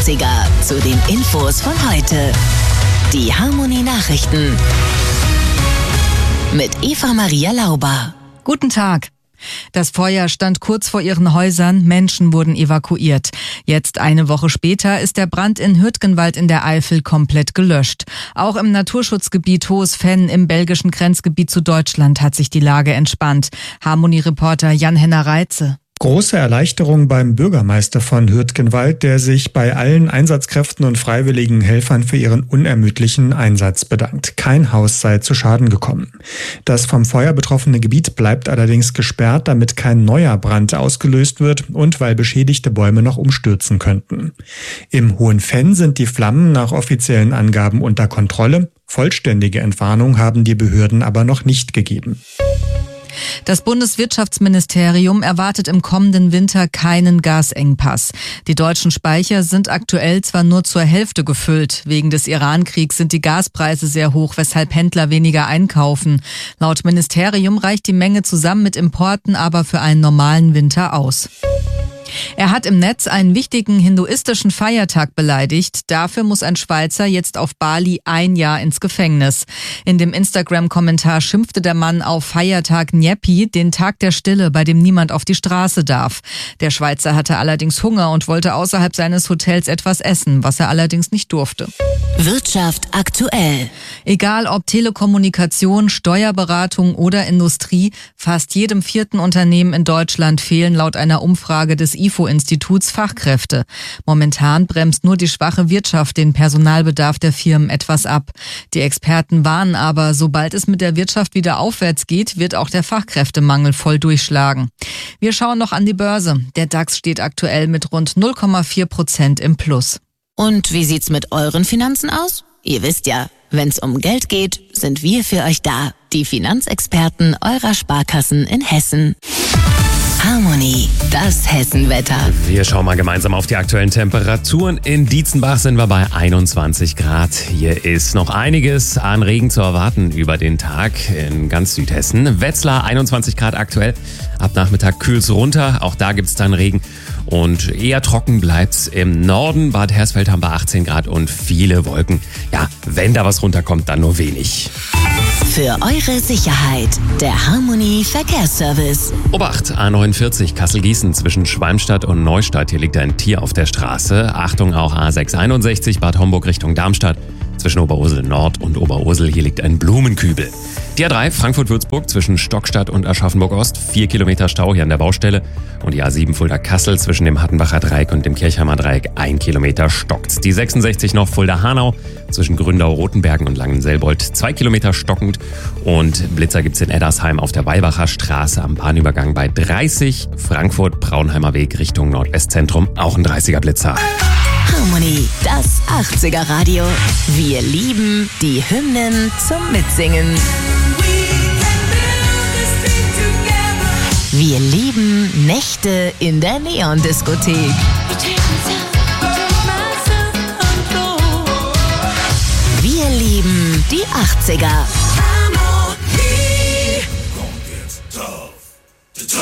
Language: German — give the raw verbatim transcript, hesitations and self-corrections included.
achtziger zu den Infos von heute. Die Harmonie Nachrichten mit Eva Maria Lauber. Guten Tag. Das Feuer stand kurz vor ihren Häusern, Menschen wurden evakuiert. Jetzt, eine Woche später, ist der Brand in Hürtgenwald in der Eifel komplett gelöscht. Auch im Naturschutzgebiet Hohes Venn im belgischen Grenzgebiet zu Deutschland hat sich die Lage entspannt. Harmonie-Reporter Jan-Henner Reitze. Große Erleichterung beim Bürgermeister von Hürtgenwald, der sich bei allen Einsatzkräften und freiwilligen Helfern für ihren unermüdlichen Einsatz bedankt. Kein Haus sei zu Schaden gekommen. Das vom Feuer betroffene Gebiet bleibt allerdings gesperrt, damit kein neuer Brand ausgelöst wird und weil beschädigte Bäume noch umstürzen könnten. Im Hohen Venn sind die Flammen nach offiziellen Angaben unter Kontrolle. Vollständige Entwarnung haben die Behörden aber noch nicht gegeben. Das Bundeswirtschaftsministerium erwartet im kommenden Winter keinen Gasengpass. Die deutschen Speicher sind aktuell zwar nur zur Hälfte gefüllt. Wegen des Iran-Kriegs sind die Gaspreise sehr hoch, weshalb Händler weniger einkaufen. Laut Ministerium reicht die Menge zusammen mit Importen aber für einen normalen Winter aus. Er hat im Netz einen wichtigen hinduistischen Feiertag beleidigt. Dafür muss ein Schweizer jetzt auf Bali ein Jahr ins Gefängnis. In dem Instagram-Kommentar schimpfte der Mann auf Feiertag Nyepi, den Tag der Stille, bei dem niemand auf die Straße darf. Der Schweizer hatte allerdings Hunger und wollte außerhalb seines Hotels etwas essen, was er allerdings nicht durfte. Wirtschaft aktuell. Egal ob Telekommunikation, Steuerberatung oder Industrie, fast jedem vierten Unternehmen in Deutschland fehlen laut einer Umfrage des I F O-Instituts Fachkräfte. Momentan bremst nur die schwache Wirtschaft den Personalbedarf der Firmen etwas ab. Die Experten warnen aber, sobald es mit der Wirtschaft wieder aufwärts geht, wird auch der Fachkräftemangel voll durchschlagen. Wir schauen noch an die Börse. Der DAX steht aktuell mit rund null Komma vier Prozent im Plus. Und wie sieht's mit euren Finanzen aus? Ihr wisst ja, wenn's um Geld geht, sind wir für euch da. Die Finanzexperten eurer Sparkassen in Hessen. Harmonie, das Hessenwetter. Wir schauen mal gemeinsam auf die aktuellen Temperaturen. In Dietzenbach sind wir bei einundzwanzig Grad. Hier ist noch einiges an Regen zu erwarten über den Tag in ganz Südhessen. Wetzlar einundzwanzig Grad aktuell. Ab Nachmittag kühlt's runter. Auch da gibt's dann Regen. Und eher trocken bleibt's im Norden. Bad Hersfeld haben wir achtzehn Grad und viele Wolken. Ja, wenn da was runterkommt, dann nur wenig. Für eure Sicherheit, der Harmonie Verkehrsservice. Obacht, A neunundvierzig Kassel-Gießen zwischen Schwalmstadt und Neustadt. Hier liegt ein Tier auf der Straße. Achtung, auch A sechshunderteinundsechzig Bad Homburg Richtung Darmstadt. Zwischen Oberursel Nord und Oberursel, hier liegt ein Blumenkübel. Die A drei Frankfurt-Würzburg zwischen Stockstadt und Aschaffenburg-Ost. Vier Kilometer Stau hier an der Baustelle. Und die A sieben Fulda-Kassel zwischen dem Hattenbacher Dreieck und dem Kirchheimer Dreieck. Ein Kilometer stockt. Die sechsundsechzig noch Fulda-Hanau zwischen Gründau-Rotenbergen und Langenselbold. Zwei Kilometer stockend. Und Blitzer gibt's in Eddersheim auf der Weilbacher Straße am Bahnübergang bei dreißig. Frankfurt-Braunheimer Weg Richtung Nordwestzentrum. Auch ein dreißiger Blitzer. Harmonie, das achtziger Radio. Wir lieben die Hymnen zum Mitsingen. Wir lieben Nächte in der Neon-Diskothek. Wir lieben die achtziger.